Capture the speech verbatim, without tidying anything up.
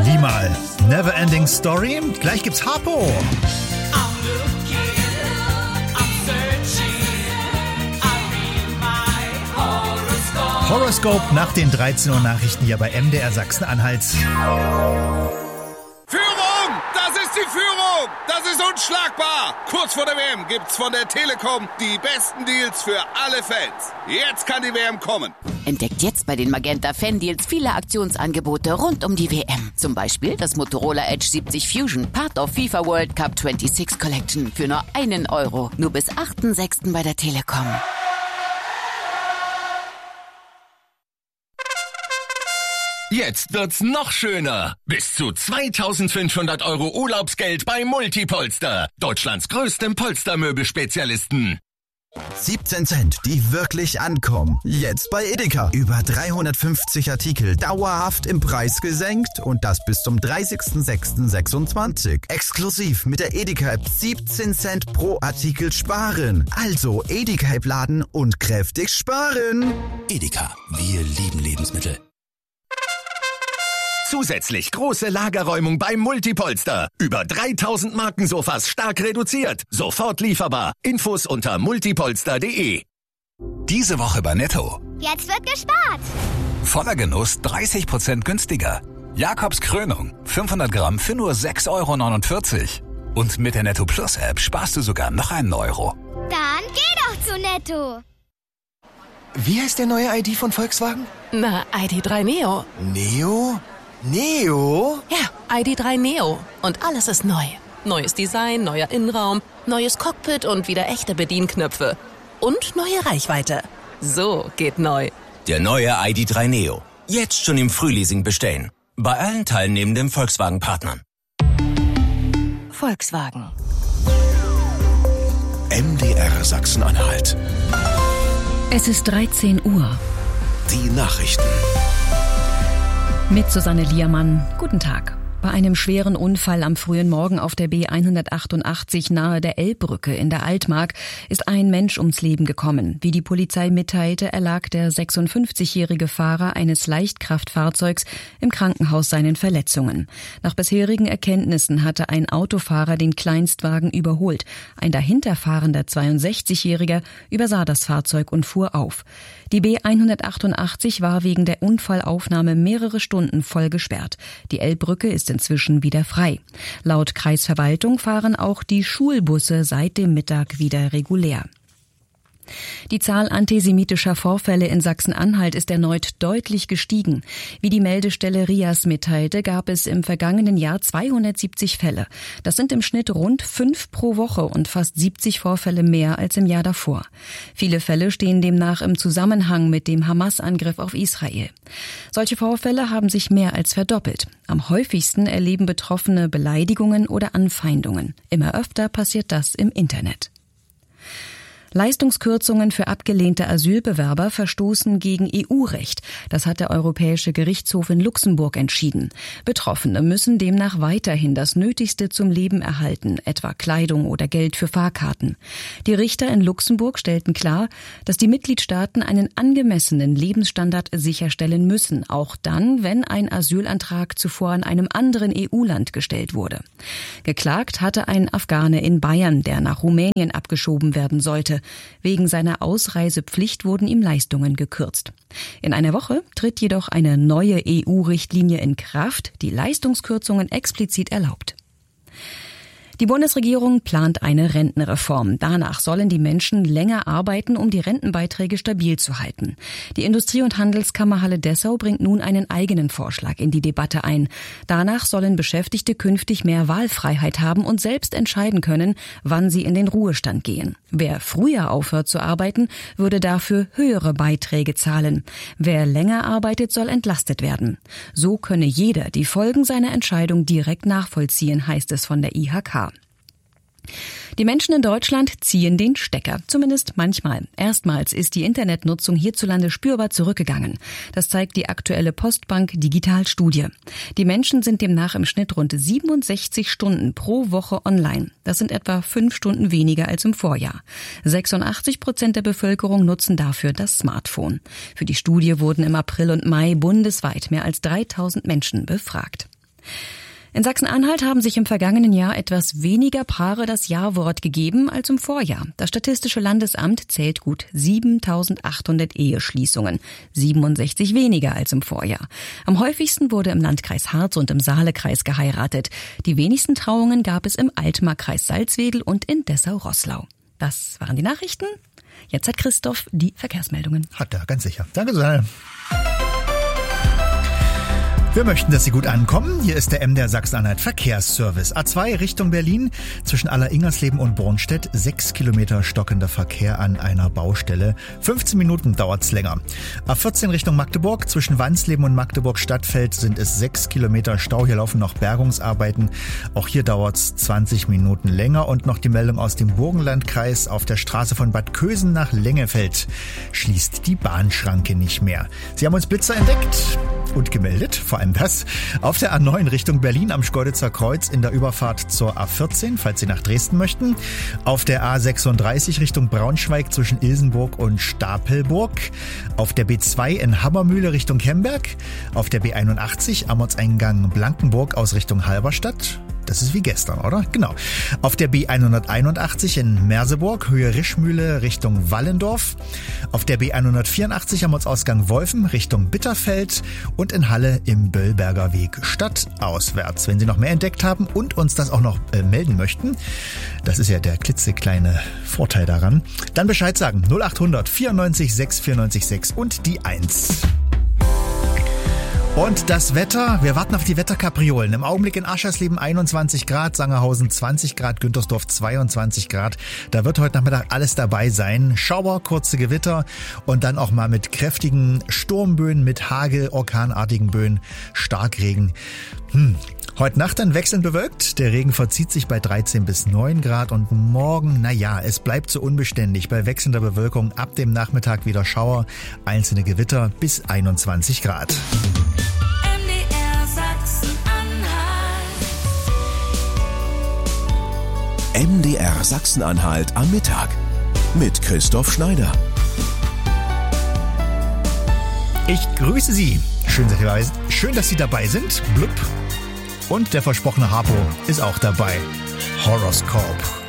Wie mal? Neverending Story? Gleich gibt's Harpo. Horoscope nach den dreizehn Uhr Nachrichten hier bei M D R Sachsen-Anhalt. Führung! Das ist die Führung! Das ist unschlagbar! Kurz vor der W M gibt's von der Telekom die besten Deals für alle Fans. Jetzt kann die W M kommen. Entdeckt jetzt bei den Magenta Fan Deals viele Aktionsangebote rund um die W M. Zum Beispiel das Motorola Edge siebzig Fusion, Part of FIFA World Cup sechsundzwanzig Collection für nur einen Euro. Nur bis achten sechsten bei der Telekom. Jetzt wird's noch schöner. Bis zu zweitausendfünfhundert Euro Urlaubsgeld bei Multipolster. Deutschlands größtem Polstermöbelspezialisten. siebzehn Cent, die wirklich ankommen. Jetzt bei Edeka. Über dreihundertfünfzig Artikel dauerhaft im Preis gesenkt und das bis zum dreißigsten sechsten sechsundzwanzig. Exklusiv mit der Edeka-App siebzehn Cent pro Artikel sparen. Also Edeka-App laden und kräftig sparen. Edeka, wir lieben Lebensmittel. Zusätzlich große Lagerräumung bei Multipolster. Über dreitausend Markensofas stark reduziert. Sofort lieferbar. Infos unter multipolster punkt de. Diese Woche bei Netto. Jetzt wird gespart. Voller Genuss dreißig Prozent günstiger. Jakobs Krönung. fünfhundert Gramm für nur sechs Euro neunundvierzig. Und mit der Netto Plus App sparst du sogar noch einen Euro. Dann geh doch zu Netto. Wie heißt der neue I D von Volkswagen? Na, I D drei Neo. Neo? Neo? Ja, I D drei Neo. Und alles ist neu. Neues Design, neuer Innenraum, neues Cockpit und wieder echte Bedienknöpfe. Und neue Reichweite. So geht neu. Der neue I D drei Neo. Jetzt schon im Frühleasing bestellen. Bei allen teilnehmenden Volkswagen-Partnern. Volkswagen. M D R Sachsen-Anhalt. Es ist dreizehn Uhr. Die Nachrichten. Mit Susanne Liermann. Guten Tag. Bei einem schweren Unfall am frühen Morgen auf der B hundertachtundachtzig nahe der Elbbrücke in der Altmark ist ein Mensch ums Leben gekommen. Wie die Polizei mitteilte, erlag der sechsundfünfzigjährige Fahrer eines Leichtkraftfahrzeugs im Krankenhaus seinen Verletzungen. Nach bisherigen Erkenntnissen hatte ein Autofahrer den Kleinstwagen überholt. Ein dahinterfahrender zweiundsechzigjähriger übersah das Fahrzeug und fuhr auf. Die B hundertachtundachtzig war wegen der Unfallaufnahme mehrere Stunden voll gesperrt. Die Elbbrücke ist inzwischen wieder frei. Laut Kreisverwaltung fahren auch die Schulbusse seit dem Mittag wieder regulär. Die Zahl antisemitischer Vorfälle in Sachsen-Anhalt ist erneut deutlich gestiegen. Wie die Meldestelle R I A S mitteilte, gab es im vergangenen Jahr zweihundertsiebzig Fälle. Das sind im Schnitt rund fünf pro Woche und fast siebzig Vorfälle mehr als im Jahr davor. Viele Fälle stehen demnach im Zusammenhang mit dem Hamas-Angriff auf Israel. Solche Vorfälle haben sich mehr als verdoppelt. Am häufigsten erleben Betroffene Beleidigungen oder Anfeindungen. Immer öfter passiert das im Internet. Leistungskürzungen für abgelehnte Asylbewerber verstoßen gegen E U-Recht. Das hat der Europäische Gerichtshof in Luxemburg entschieden. Betroffene müssen demnach weiterhin das Nötigste zum Leben erhalten, etwa Kleidung oder Geld für Fahrkarten. Die Richter in Luxemburg stellten klar, dass die Mitgliedstaaten einen angemessenen Lebensstandard sicherstellen müssen, auch dann, wenn ein Asylantrag zuvor an einem anderen E U-Land gestellt wurde. Geklagt hatte ein Afghane in Bayern, der nach Rumänien abgeschoben werden sollte. Wegen seiner Ausreisepflicht wurden ihm Leistungen gekürzt. In einer Woche tritt jedoch eine neue E U-Richtlinie in Kraft, die Leistungskürzungen explizit erlaubt. Die Bundesregierung plant eine Rentenreform. Danach sollen die Menschen länger arbeiten, um die Rentenbeiträge stabil zu halten. Die Industrie- und Handelskammer Halle Dessau bringt nun einen eigenen Vorschlag in die Debatte ein. Danach sollen Beschäftigte künftig mehr Wahlfreiheit haben und selbst entscheiden können, wann sie in den Ruhestand gehen. Wer früher aufhört zu arbeiten, würde dafür höhere Beiträge zahlen. Wer länger arbeitet, soll entlastet werden. So könne jeder die Folgen seiner Entscheidung direkt nachvollziehen, heißt es von der I H K. Die Menschen in Deutschland ziehen den Stecker, zumindest manchmal. Erstmals ist die Internetnutzung hierzulande spürbar zurückgegangen. Das zeigt die aktuelle Postbank Digitalstudie. Die Menschen sind demnach im Schnitt rund siebenundsechzig Stunden pro Woche online. Das sind etwa fünf Stunden weniger als im Vorjahr. sechsundachtzig Prozent der Bevölkerung nutzen dafür das Smartphone. Für die Studie wurden im April und Mai bundesweit mehr als dreitausend Menschen befragt. In Sachsen-Anhalt haben sich im vergangenen Jahr etwas weniger Paare das Ja-Wort gegeben als im Vorjahr. Das Statistische Landesamt zählt gut siebentausendachthundert Eheschließungen, siebenundsechzig weniger als im Vorjahr. Am häufigsten wurde im Landkreis Harz und im Saalekreis geheiratet. Die wenigsten Trauungen gab es im Altmarkkreis Salzwedel und in Dessau-Roßlau. Das waren die Nachrichten. Jetzt hat Christoph die Verkehrsmeldungen. Hat er, ganz sicher. Danke, Susanne. Wir möchten, dass Sie gut ankommen. Hier ist der M D R Sachsen-Anhalt Verkehrsservice. A zwei Richtung Berlin, zwischen Aller-Ingersleben und Bornstedt. Sechs Kilometer stockender Verkehr an einer Baustelle. fünfzehn Minuten dauert's länger. A vierzehn Richtung Magdeburg, zwischen Wansleben und Magdeburg-Stadtfeld sind es sechs Kilometer Stau. Hier laufen noch Bergungsarbeiten. Auch hier dauert's zwanzig Minuten länger. Und noch die Meldung aus dem Burgenlandkreis. Auf der Straße von Bad Kösen nach Lengefeld schließt die Bahnschranke nicht mehr. Sie haben uns Blitzer entdeckt und gemeldet, vor allem das, auf der A neun Richtung Berlin am Schkeuditzer Kreuz in der Überfahrt zur A vierzehn, falls Sie nach Dresden möchten. Auf der A sechsunddreißig Richtung Braunschweig zwischen Ilsenburg und Stapelburg. Auf der B zwei in Hammermühle Richtung Kemberg. Auf der B einundachtzig am Ortseingang Blankenburg aus Richtung Halberstadt. Das ist wie gestern, oder? Genau. Auf der B hunderteinundachtzig in Merseburg, Höhe Rischmühle Richtung Wallendorf. Auf der B hundertvierundachtzig am Ortsausgang Wolfen Richtung Bitterfeld und in Halle im Böllberger Weg stadtauswärts. Wenn Sie noch mehr entdeckt haben und uns das auch noch äh, melden möchten, das ist ja der klitzekleine Vorteil daran, dann Bescheid sagen. null achthundert vierundneunzig sechs vierundneunzig sechs und die eins. Und das Wetter, wir warten auf die Wetterkapriolen. Im Augenblick in Aschersleben einundzwanzig Grad, Sangerhausen zwanzig Grad, Güntersdorf zweiundzwanzig Grad. Da wird heute Nachmittag alles dabei sein. Schauer, kurze Gewitter und dann auch mal mit kräftigen Sturmböen, mit Hagel, orkanartigen Böen, Starkregen. Hm. Heute Nacht dann wechselnd bewölkt. Der Regen verzieht sich bei dreizehn bis neun Grad und morgen, naja, es bleibt so unbeständig. Bei wechselnder Bewölkung ab dem Nachmittag wieder Schauer, einzelne Gewitter bis einundzwanzig Grad. M D R Sachsen-Anhalt am Mittag mit Christoph Schneider. Ich grüße Sie. Schön, schön, dass Sie dabei sind. Blub. Und der versprochene Harpo ist auch dabei. Horoskop.